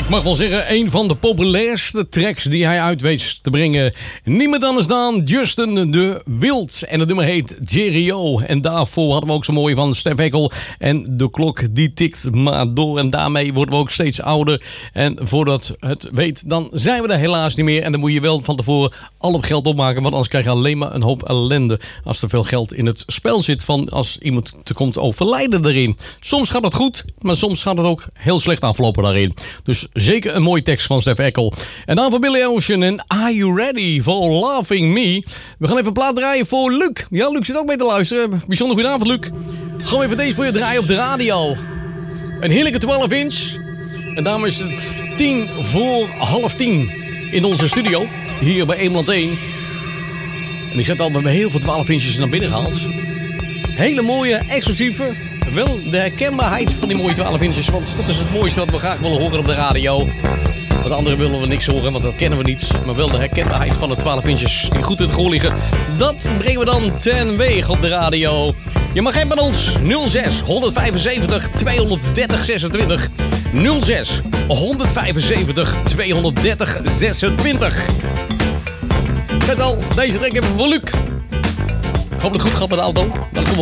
Ik mag wel zeggen, een van de populairste tracks die hij uit weet te brengen. Niemand anders dan Justin de Wild. En het nummer heet Jerry-O. En daarvoor hadden we ook zo'n mooie van Stef Ekkel. En de klok die tikt maar door. En daarmee worden we ook steeds ouder. En voordat het weet, dan zijn we er helaas niet meer. En dan moet je wel van tevoren al het geld opmaken. Want anders krijg je alleen maar een hoop ellende. Als er veel geld in het spel zit. Van als iemand te komt overlijden erin. Soms gaat het goed, maar soms gaat het ook heel slecht aflopen daarin. Dus zeker een mooie tekst van Stef Ekkel. En dan van Billy Ocean en Are You Ready for Loving Me? We gaan even een plaat draaien voor Luc. Ja, Luc zit ook mee te luisteren. Bijzonder goedenavond, Luc. Gaan we even deze voor je draaien op de radio. Een heerlijke 12-inch. En daarom is het 10:50 in onze studio. Hier bij Eemland 1. En ik zet al met heel veel 12-inches naar binnen gehaald. Hele mooie, exclusieve. Wel de herkenbaarheid van die mooie 12-inches. Want dat is het mooiste wat we graag willen horen op de radio. Wat anderen willen we niks horen, want dat kennen we niet. Maar wel de herkenbaarheid van de 12-inches die goed in het gehoor liggen. Dat brengen we dan ten weeg op de radio. Je mag hebben met ons 06 175 230 26. 06 175 230 26. Zet al, deze trek even voor Luc. Ik hoop dat het goed gaat met de auto. Dat komt wel